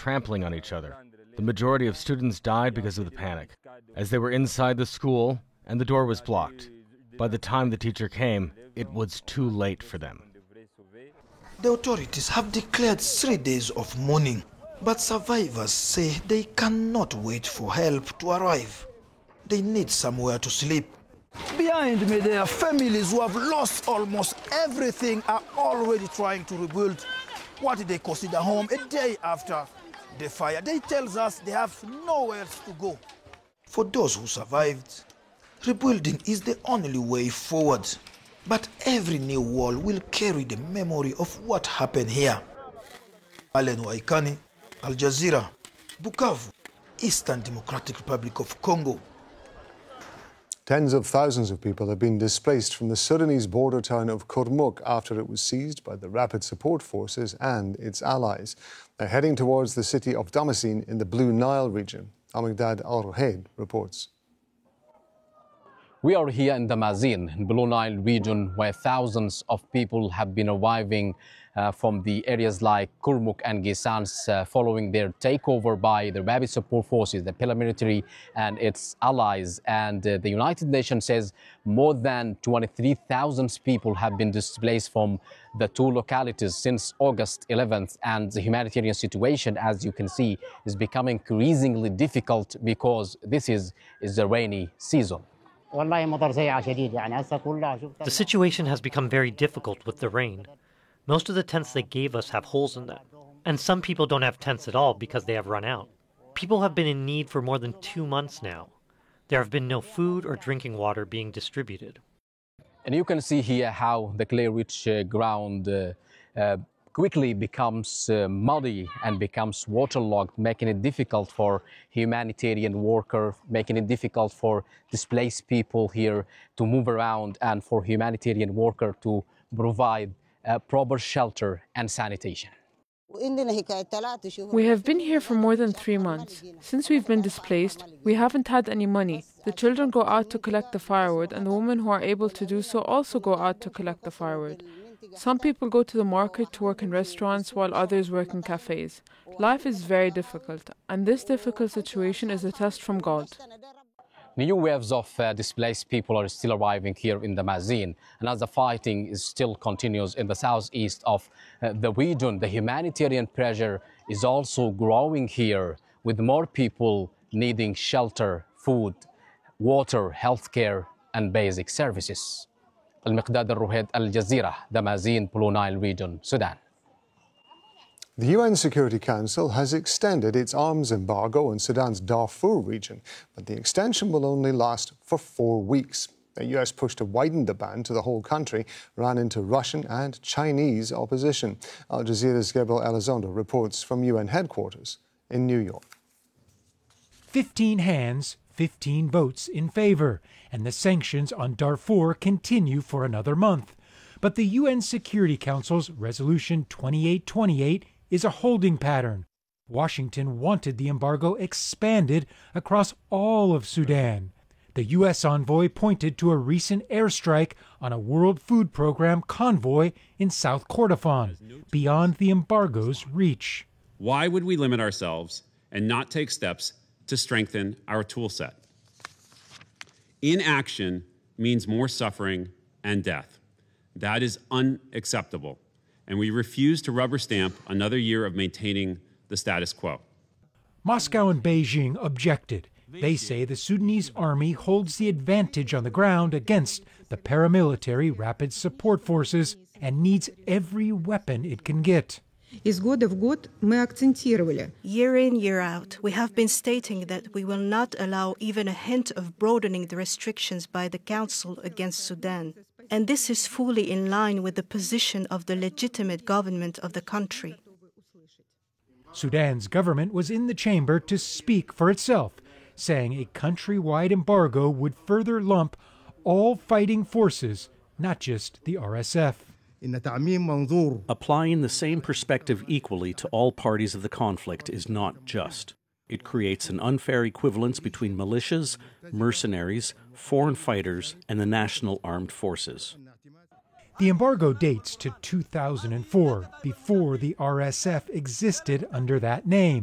trampling on each other. The majority of students died because of the panic, as they were inside the school and the door was blocked. By the time the teacher came, it was too late for them. The authorities have declared 3 days of mourning, but survivors say they cannot wait for help to arrive. They need somewhere to sleep. Behind me, there are families who have lost almost everything are already trying to rebuild what they consider home a day after the fire. They tell us they have nowhere else to go. For those who survived, rebuilding is the only way forward. But every new wall will carry the memory of what happened here. Alen Waikani, Al Jazeera, Bukavu, Eastern Democratic Republic of Congo. Tens of thousands of people have been displaced from the Sudanese border town of Kurmuk after it was seized by the Rapid Support Forces and its allies. They're heading towards the city of Damascene in the Blue Nile region. Al-Migdad Al-Ruhaid reports. We are here in Damascene, in Blue Nile region, where thousands of people have been arriving from the areas like Kurmuk and Gisans following their takeover by the Rapid Support Forces, the paramilitary and its allies. And the United Nations says more than 23,000 people have been displaced from the two localities since August 11th. And the humanitarian situation, as you can see, is becoming increasingly difficult because this is the rainy season. The situation has become very difficult with the rain. Most of the tents they gave us have holes in them, and some people don't have tents at all because they have run out. People have been in need for more than 2 months now. There have been no food or drinking water being distributed. And you can see here how the clay-rich ground quickly becomes muddy and becomes waterlogged, making it difficult for humanitarian workers, making it difficult for displaced people here to move around and for humanitarian workers to provide proper shelter and sanitation. We have been here for more than 3 months. Since we've been displaced, we haven't had any money. The children go out to collect the firewood, and the women who are able to do so also go out to collect the firewood. Some people go to the market to work in restaurants while others work in cafes. Life is very difficult, and this difficult situation is a test from God. New waves of displaced people are still arriving here in Damascene, and as the fighting still continues in the southeast of the region, the humanitarian pressure is also growing here, with more people needing shelter, food, water, healthcare, and basic services. Al-Migdad Al-Ruhaid, Al Jazeera, Damascene, Blue Nile region, Sudan. The UN Security Council has extended its arms embargo in Sudan's Darfur region, but the extension will only last for 4 weeks. The US push to widen the ban to the whole country ran into Russian and Chinese opposition. Al Jazeera's Gabriel Elizondo reports from UN headquarters in New York. 15 hands, 15 votes in favor, and the sanctions on Darfur continue for another month. But the UN Security Council's Resolution 2828 is a holding pattern. Washington wanted the embargo expanded across all of Sudan. The U.S. envoy pointed to a recent airstrike on a World Food Program convoy in South Kordofan, beyond the embargo's reach. Why would we limit ourselves and not take steps to strengthen our tool set? Inaction means more suffering and death. That is unacceptable, and we refuse to rubber stamp another year of maintaining the status quo. Moscow and Beijing objected. They say the Sudanese army holds the advantage on the ground against the paramilitary Rapid Support Forces and needs every weapon it can get. Year in, year out, we have been stating that we will not allow even a hint of broadening the restrictions by the Council against Sudan. And this is fully in line with the position of the legitimate government of the country. Sudan's government was in the chamber to speak for itself, saying a countrywide embargo would further lump all fighting forces, not just the RSF. Applying the same perspective equally to all parties of the conflict is not just. It creates an unfair equivalence between militias, mercenaries, foreign fighters, and the national armed forces. The embargo dates to 2004, before the RSF existed under that name.